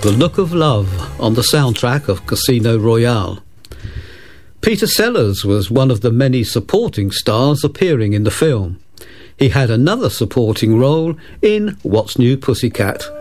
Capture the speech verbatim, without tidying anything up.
The Look of Love on the soundtrack of Casino Royale. Peter Sellers was one of the many supporting stars appearing in the film. He had another supporting role in What's New Pussycat?